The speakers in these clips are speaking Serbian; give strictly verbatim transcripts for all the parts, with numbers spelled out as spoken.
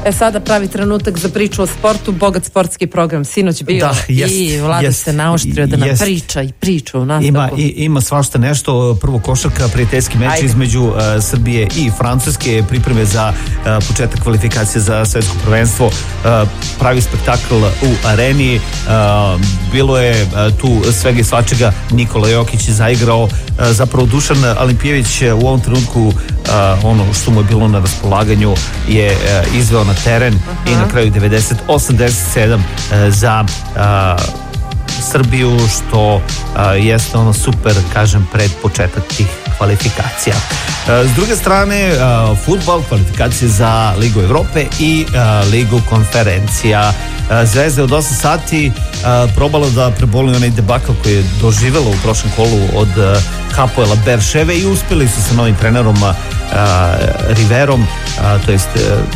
E sada pravi trenutak za priču o sportu, bogat sportski program sinoć bio da, jest, i Vlada jest, se naoštrio da nam jest. priča i priča u nastavku. Ima, i, ima svašta nešto, prvo košarka, prijateljski meč Ajde. između uh, Srbije i Francuske, pripreme za uh, početak kvalifikacije za svetsko prvenstvo, uh, pravi spektakl u areni, uh, bilo je uh, tu svega i svačega, Nikola Jokić je zaigrao, uh, zapravo Dušan Alimpijević uh, u ovom trenutku uh, ono što mu je bilo na raspolaganju je uh, izveo na teren uh-huh. i na kraju devedeset osam devedeset sedam uh, za uh, Srbiju, što uh, jeste ono super, kažem, pred početak tih kvalifikacija. Uh, s druge strane, uh, fudbal, kvalifikacije za Ligu Evrope i uh, Ligu konferencija. Uh, Zvezda od osam sati uh, probala da preboli onaj debakl koji je doživjela u prošlom kolu od uh, Hapoela Berševe i uspjeli su sa novim trenerom uh, Riverom, uh, to jest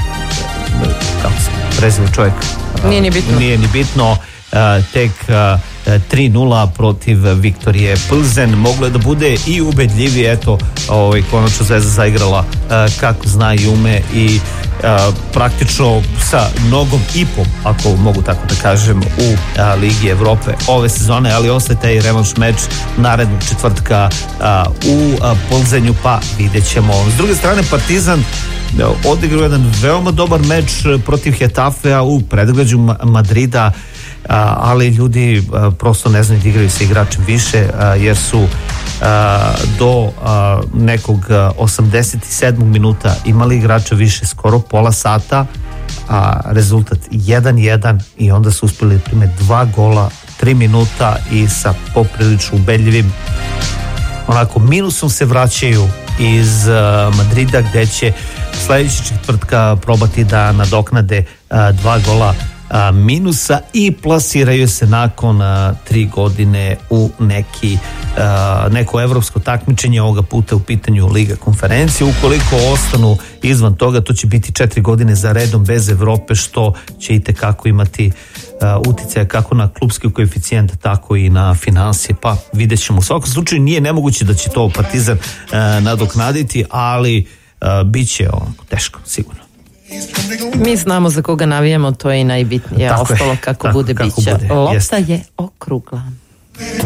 uh, kako se preziva čovjek? Uh, nije ni bitno. Nije ni bitno. Uh, tek uh, tri nula protiv Viktorije Plzen, moglo je da bude i ubedljivije, eto, ovaj, konačno Zvezda zaigrala uh, kako zna i ume i uh, praktično sa nogom i pom, ako mogu tako da kažem, u uh, Ligi Evrope ove sezone, ali ostaje taj revanš meč narednog četvrtka uh, u uh, Plzenju, pa vidjet ćemo. S druge strane, Partizan odigrao jedan veoma dobar meč protiv Hetafea u predgrađu Madrida, Uh, ali ljudi uh, prosto ne znaju da igraju sa igračem više, uh, jer su uh, do uh, nekog uh, osamdeset sedmog minuta imali igrača više skoro pola sata, a rezultat jedan jedan, i onda su uspjeli da prime dva gola tri minuta i sa poprilično ubedljivim onako minusom se vraćaju iz uh, Madrida, gde će sledeći četvrtka probati da nadoknade uh, dva gola A, minusa i plasiraju se nakon a, tri godine u neki a, neko evropsko takmičenje, ovoga puta u pitanju Liga konferencije. Ukoliko ostanu izvan toga, to će biti četiri godine za redom bez Evrope, što će i tekako imati a, uticaja kako na klubski koeficijent, tako i na finansije, pa vidjet ćemo. U svakom slučaju nije nemoguće da će to Partizan a, nadoknaditi, ali a, bit će onako teško, sigurno. Mi znamo za koga navijamo, to je i najbitnije, tako ostalo je, kako tako, bude kako biće. bude, lopta jest. je okrugla.